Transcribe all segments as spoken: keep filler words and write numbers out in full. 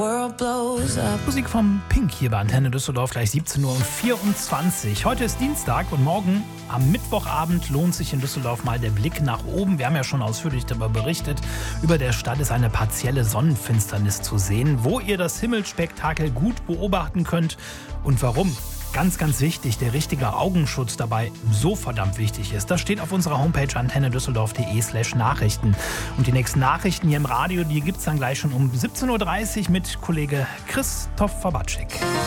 Musik vom Pink hier bei Antenne Düsseldorf, gleich siebzehn Uhr vierundzwanzig. Heute ist Dienstag und morgen am Mittwochabend lohnt sich in Düsseldorf mal der Blick nach oben. Wir haben ja schon ausführlich darüber berichtet. Über der Stadt ist eine partielle Sonnenfinsternis zu sehen, wo ihr das Himmelsspektakel gut beobachten könnt und warum. Ganz, ganz wichtig, der richtige Augenschutz dabei so verdammt wichtig ist. Das steht auf unserer Homepage antennedüsseldorf.de slash Nachrichten. Und die nächsten Nachrichten hier im Radio, die gibt es dann gleich schon um siebzehn Uhr dreißig mit Kollege Christoph Fabatschik.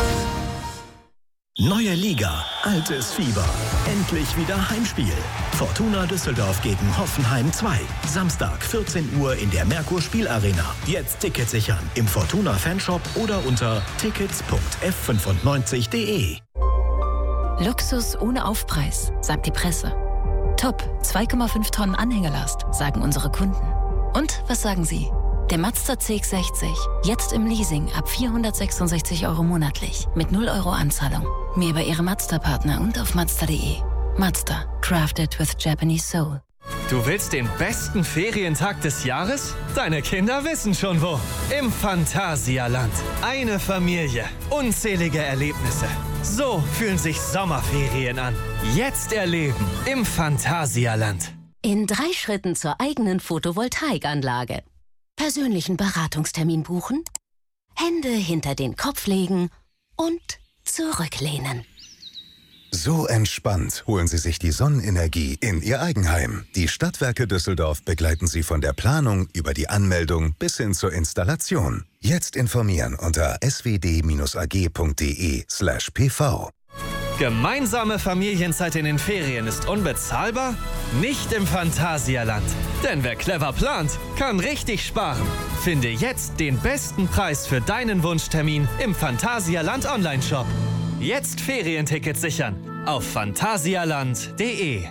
Neue Liga, altes Fieber, endlich wieder Heimspiel. Fortuna Düsseldorf gegen Hoffenheim zwei. Samstag vierzehn Uhr in der Merkur Spielarena. Jetzt Tickets sichern im Fortuna Fanshop oder unter tickets punkt f fünfundneunzig punkt de. Luxus ohne Aufpreis, sagt die Presse. Top, zwei Komma fünf Tonnen Anhängerlast, sagen unsere Kunden. Und was sagen Sie? Der Mazda C X sechzig, jetzt im Leasing ab vierhundertsechsundsechzig Euro monatlich, mit null Euro Anzahlung. Mehr bei Ihrem Mazda-Partner und auf mazda punkt de. Mazda, crafted with Japanese soul. Du willst den besten Ferientag des Jahres? Deine Kinder wissen schon wo. Im Phantasialand. Eine Familie, unzählige Erlebnisse. So fühlen sich Sommerferien an. Jetzt erleben im Phantasialand. In drei Schritten zur eigenen Photovoltaikanlage. Persönlichen Beratungstermin buchen, Hände hinter den Kopf legen und zurücklehnen. So entspannt holen Sie sich die Sonnenenergie in Ihr Eigenheim. Die Stadtwerke Düsseldorf begleiten Sie von der Planung über die Anmeldung bis hin zur Installation. Jetzt informieren unter s w d a g punkt de slash p v. Gemeinsame Familienzeit in den Ferien ist unbezahlbar? Nicht im Phantasialand. Denn wer clever plant, kann richtig sparen. Finde jetzt den besten Preis für deinen Wunschtermin im Phantasialand Online-Shop. Jetzt Ferientickets sichern auf phantasialand punkt de.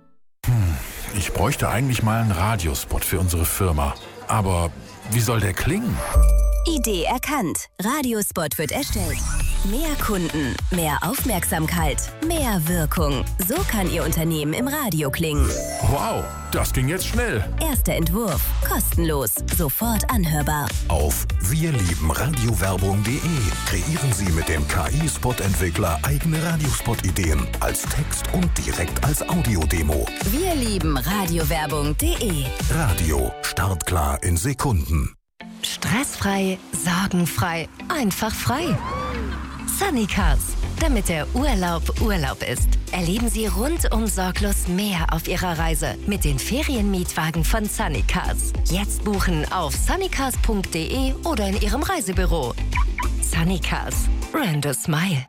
Hm, ich bräuchte eigentlich mal einen Radiospot für unsere Firma. Aber wie soll der klingen? Idee erkannt. Radiospot wird erstellt. Mehr Kunden, mehr Aufmerksamkeit, mehr Wirkung. So kann Ihr Unternehmen im Radio klingen. Wow, das ging jetzt schnell. Erster Entwurf. Kostenlos. Sofort anhörbar. Auf wir lieben radiowerbung punkt de kreieren Sie mit dem K I-Spot-Entwickler eigene Radiospot-Ideen als Text und direkt als Audiodemo. Wir lieben radiowerbung punkt de. Radio. Startklar in Sekunden. Stressfrei, sorgenfrei, einfach frei. Sunny Cars, damit der Urlaub Urlaub ist. Erleben Sie rundum sorglos mehr auf Ihrer Reise mit den Ferienmietwagen von Sunny Cars. Jetzt buchen auf sunnycars punkt de oder in Ihrem Reisebüro. Sunny Cars, brand a smile.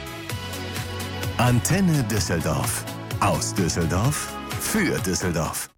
Antenne Düsseldorf. Aus Düsseldorf für Düsseldorf.